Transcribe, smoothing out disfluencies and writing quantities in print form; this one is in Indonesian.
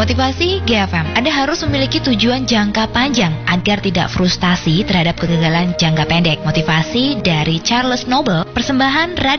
Motivasi GFM, Anda harus memiliki tujuan jangka panjang agar tidak frustasi terhadap kegagalan jangka pendek. Motivasi dari Charles Noble, persembahan Radio